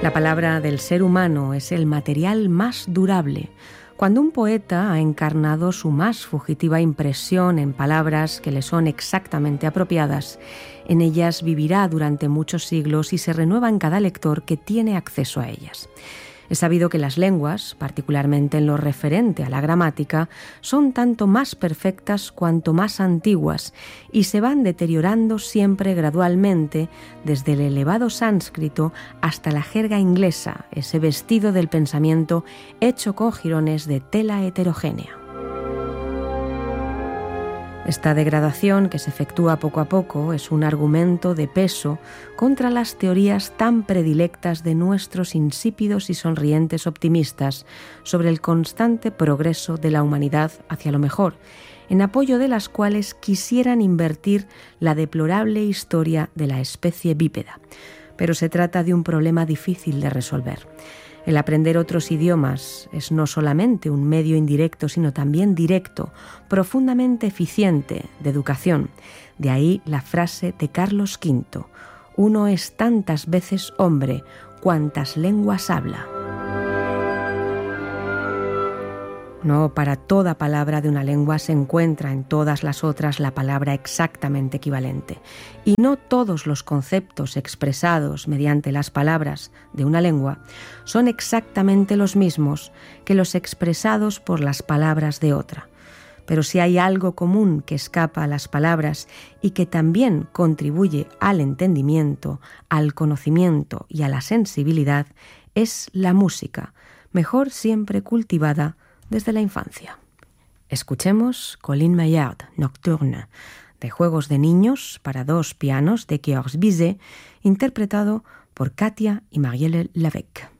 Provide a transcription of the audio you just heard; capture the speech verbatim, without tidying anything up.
La palabra del ser humano es el material más durable. Cuando un poeta ha encarnado su más fugitiva impresión en palabras que le son exactamente apropiadas, en ellas vivirá durante muchos siglos y se renueva en cada lector que tiene acceso a ellas. Es sabido que las lenguas, particularmente en lo referente a la gramática, son tanto más perfectas cuanto más antiguas y se van deteriorando siempre gradualmente desde el elevado sánscrito hasta la jerga inglesa, ese vestido del pensamiento hecho con jirones de tela heterogénea. Esta degradación que se efectúa poco a poco es un argumento de peso contra las teorías tan predilectas de nuestros insípidos y sonrientes optimistas sobre el constante progreso de la humanidad hacia lo mejor, en apoyo de las cuales quisieran invertir la deplorable historia de la especie bípeda. Pero se trata de un problema difícil de resolver. El aprender otros idiomas es no solamente un medio indirecto, sino también directo, profundamente eficiente de educación. De ahí la frase de Carlos quinto: uno es tantas veces hombre cuantas lenguas habla. No para toda palabra de una lengua se encuentra en todas las otras la palabra exactamente equivalente. Y no todos los conceptos expresados mediante las palabras de una lengua son exactamente los mismos que los expresados por las palabras de otra. Pero si hay algo común que escapa a las palabras y que también contribuye al entendimiento, al conocimiento y a la sensibilidad, es la música, mejor siempre cultivada desde la infancia. Escuchemos Colin Maillard, Nocturne, de Juegos de Niños para dos pianos de Georges Bizet, interpretado por Katia y Marielle Lavec.